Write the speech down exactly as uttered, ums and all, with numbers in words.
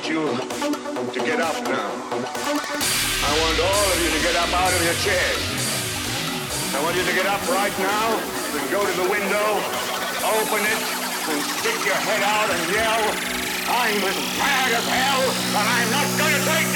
want you to get up now. I want all of you to get up out of your chairs. I want you to get up right now and go to the window, open it, and stick your head out and yell, I'm as mad as hell, and I'm not going to take